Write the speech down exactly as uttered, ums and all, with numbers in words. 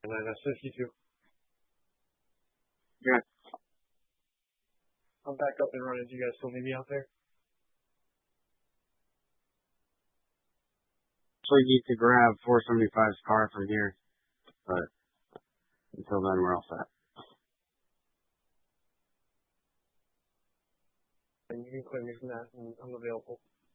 nine S fifty-two. Yeah. I'm back up and running. Do you guys still need me out there? So we need to grab four seventy-five's car from here, but until then we're all set. And you can clear me from that, and I'm available.